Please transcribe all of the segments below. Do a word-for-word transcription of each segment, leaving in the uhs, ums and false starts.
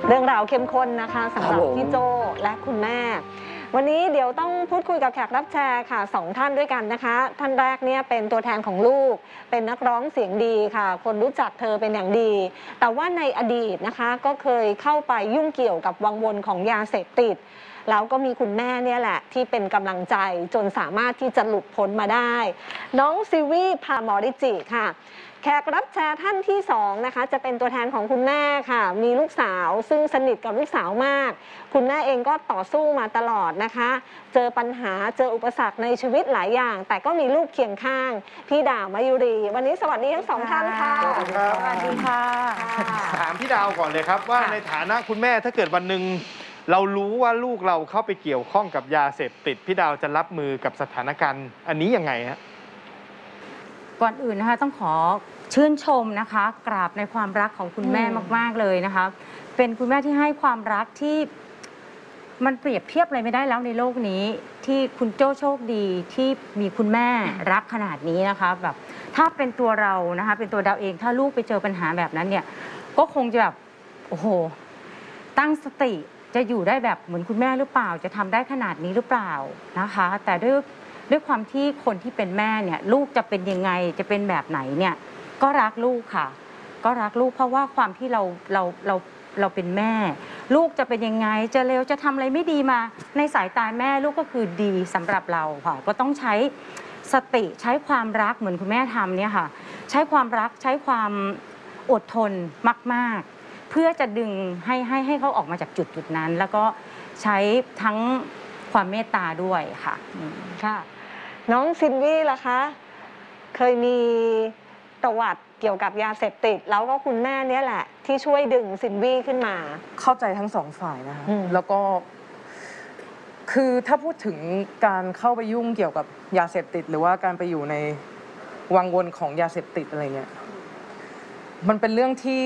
เรื่องราวเข้มข้นนะคะสำหรับพี่โจและคุณแม่วันนี้เดี๋ยวต้องพูดคุยกับแขกรับเชิญค่ะสองท่านด้วยกันนะคะท่านแรกเนี่ยเป็นตัวแทนของลูกเป็นนักร้องเสียงดีค่ะคนรู้จักเธอเป็นอย่างดีแต่ว่าในอดีตนะคะก็เคยเข้าไปยุ่งเกี่ยวกับวังวนของยาเสพติดแล้วก็มีคุณแม่เนี่ยแหละที่เป็นกำลังใจจนสามารถที่จะหลุดพ้นมาได้น้องซิวีพามอริจิค่ะแขกรับเชิญท่านที่สองนะคะจะเป็นตัวแทนของคุณแม่ค่ะมีลูกสาวซึ่งสนิทกับลูกสาวมากคุณแม่เองก็ต่อสู้มาตลอดนะคะเจอปัญหาเจออุปสรรคในชีวิตหลายอย่างแต่ก็มีลูกเคียงข้างพี่ดาวมายุรีวันนี้สวัสดีทั้งสองท่านค่ะสวัสดีครับสวัสดีค่ะถามพี่ดาวก่อนเลยครับว่าในฐานะคุณแม่ถ้าเกิดวันหนึ่งเรารู้ว่าลูกเราเข้าไปเกี่ยวข้องกับยาเสพติดพี่ดาวจะรับมือกับสถานการณ์อันนี้ยังไงฮะก่อนอื่นนะคะต้องขอชื่นชมนะคะกราบในความรักของคุณแม่มากๆเลยนะคะเป็นคุณแม่ที่ให้ความรักที่มันเปรียบเทียบอะไรไม่ได้แล้วในโลกนี้ที่คุณโจ้โชคดีที่มีคุณแม่รักขนาดนี้นะคะแบบถ้าเป็นตัวเรานะคะเป็นตัวดาวเองถ้าลูกไปเจอปัญหาแบบนั้นเนี่ยก็คงจะแบบโอ้โหตั้งสติจะอยู่ได้แบบเหมือนคุณแม่หรือเปล่าจะทำได้ขนาดนี้หรือเปล่านะคะแต่ด้วยด้วยความที่คนที่เป็นแม่เนี่ยลูกจะเป็นยังไงจะเป็นแบบไหนเนี่ยก็รักลูกค่ะก็รักลูกเพราะว่าความที่เราเราเราเราเป็นแม่ลูกจะเป็นยังไงจะเลวจะทำอะไรไม่ดีมาในสายตาแม่ลูกก็คือดีสำหรับเราค่ะก็ต้องใช้สติใช้ความรักเหมือนคุณแม่ทำเนี่ยค่ะใช้ความรักใช้ความอดทนมากๆเพื่อจะดึงให้ให้ให้เขาออกมาจากจุดจุดนั้นแล้วก็ใช้ทั้งความเมตตาด้วยค่ะค่ะน้องซินวี่ล่ะคะเคยมีประวัติเกี่ยวกับยาเสพติดแล้วก็คุณแม่เนี่ยแหละที่ช่วยดึงซินวี่ขึ้นมาเข้าใจทั้งสองฝ่ายนะคะแล้วก็คือถ้าพูดถึงการเข้าไปยุ่งเกี่ยวกับยาเสพติดหรือว่าการไปอยู่ในวังวนของยาเสพติดอะไรเงี้ยมันเป็นเรื่องที่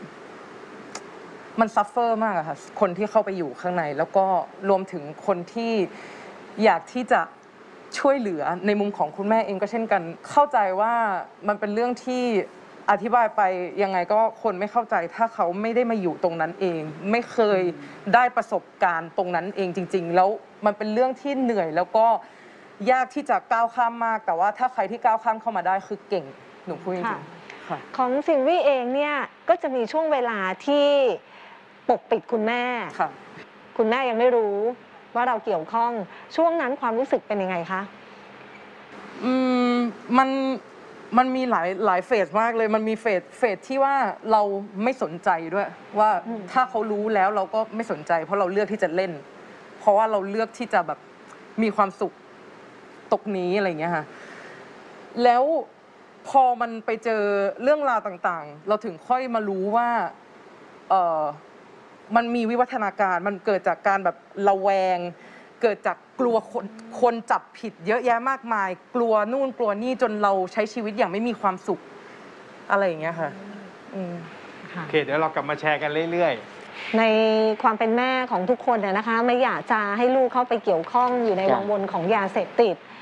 มันซัฟเฟอร์มากอะค่ะคนที่เข้าไปอยู่ข้างในแล้วก็รวมถึงคนที่อยากที่จะช่วยเหลือในมุมของคุณแม่เองก็เช่นกันเข้าใจว่ามันเป็นเรื่องที่อธิบายไปยังไงก็คนไม่เข้าใจถ้าเขาไม่ได้มาอยู่ตรงนั้นเองไม่เคยได้ประสบการณ์ตรงนั้นเองจริงๆแล้วมันเป็นเรื่องที่เหนื่อยแล้วก็ยากที่จะก้าวข้ามมากแต่ว่าถ้าใครที่ก้าวข้ามเข้ามาได้คือเก่งหนูพูดจริงๆของซินวี่เองเนี่ยก็จะมีช่วงเวลาที่ปกปิดคุณแม่คุณแม่ยังไม่รู้ว่าเราเกี่ยวข้องช่วงนั้นความรู้สึกเป็นยังไงคะอืมมันมันมีหลายหลายเฟสมากเลยมันมีเฟสเฟสที่ว่าเราไม่สนใจด้วยว่าถ้าเขารู้แล้วเราก็ไม่สนใจเพราะเราเลือกที่จะเล่นเพราะว่าเราเลือกที่จะแบบมีความสุขตรงนี้อะไรอย่างเงี้ยค่ะแล้วพอมันไปเจอเรื่องราวต่างๆเราถึงค่อยมารู้ว่าเออมันมีวิวัฒนาการมันเกิดจากการแบบระแวงเกิดจากกลัวคนคนจับผิดเยอะแยะมากมายกลัวนู่นกลัวนี่จนเราใช้ชีวิตอย่างไม่มีความสุขอะไรอย่างเงี้ยค่ะโอเคเดี๋ยวเรากลับมาแชร์กันเรื่อยๆในความเป็นแม่ของทุกคนเนี่ยนะคะไม่อยากจะให้ลูกเข้าไปเกี่ยวข้องอยู่ในวังวนของยาเสพติด